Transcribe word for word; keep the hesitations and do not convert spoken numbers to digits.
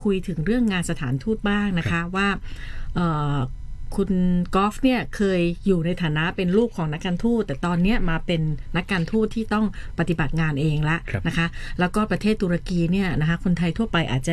คุยถึงเรื่องงานสถานทูตบ้างนะคะว่าคุณกอล์ฟเนี่ยเคยอยู่ในฐานะเป็นลูกของนักการทูตแต่ตอนนี้มาเป็นนักการทูตที่ต้องปฏิบัติงานเองแล้วนะคะแล้วก็ประเทศตุรกีเนี่ยนะคะคนไทยทั่วไปอาจจะ